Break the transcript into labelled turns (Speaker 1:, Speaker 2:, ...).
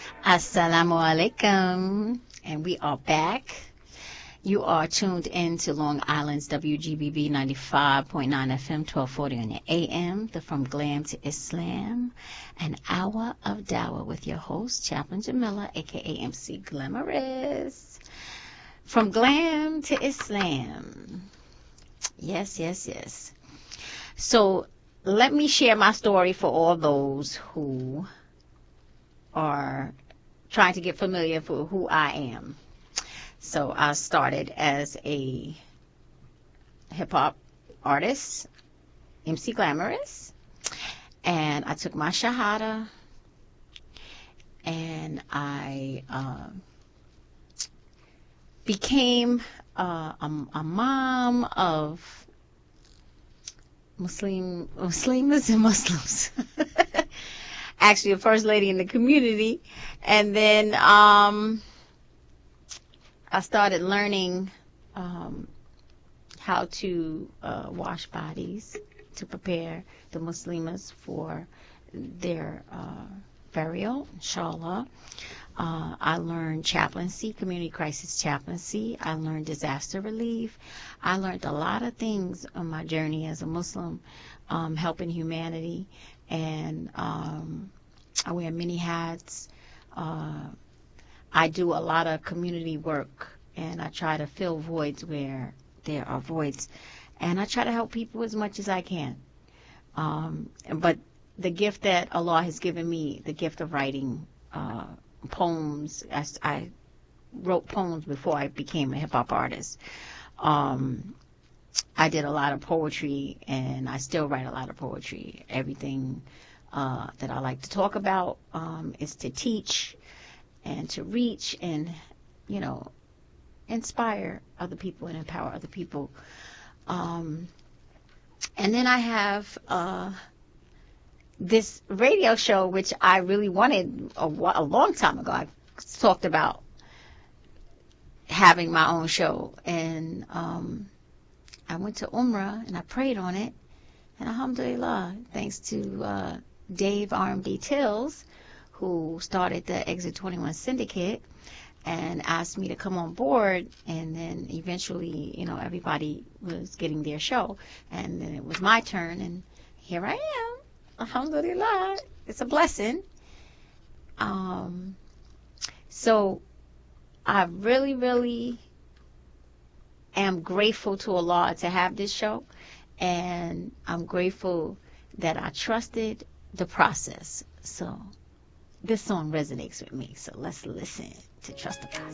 Speaker 1: Assalamu alaikum. And we are back. You are tuned in to Long Island's WGBB 95.9 FM, 1240 on your AM, the From Glam to Islam, an hour of dawah with your host, Chaplain Jamila, a.k.a. MC Glamorous. From Glam to Islam. Yes. So let me share my story for all those who are trying to get familiar with who I am. So I started as a hip-hop artist, MC Glamorous, and I took my Shahada, and I became a mom of Muslims and Muslims. Actually, a first lady in the community, and then I started learning how to wash bodies to prepare the Muslimas for their burial, inshallah. I learned chaplaincy, community crisis chaplaincy. I learned disaster relief. I learned a lot of things on my journey as a Muslim, helping humanity. And I wear many hats. I do a lot of community work, and I try to fill voids where there are voids, and I try to help people as much as I can. But the gift that Allah has given me, the gift of writing poems, as I wrote poems before I became a hip-hop artist. I did a lot of poetry, and I still write a lot of poetry. Everything that I like to talk about is to teach and to reach and, inspire other people and empower other people. And then I have this radio show, which I really wanted a long time ago. I talked about having my own show. And I went to Umrah and I prayed on it. And alhamdulillah, thanks to Dave RMD Tills, who started the Exit 21 Syndicate and asked me to come on board, and then eventually, everybody was getting their show, and then it was my turn, and here I am. Alhamdulillah, it's a blessing. So I really, really am grateful to Allah to have this show, and I'm grateful that I trusted the process. So this song resonates with me, so let's listen to Trust the Process.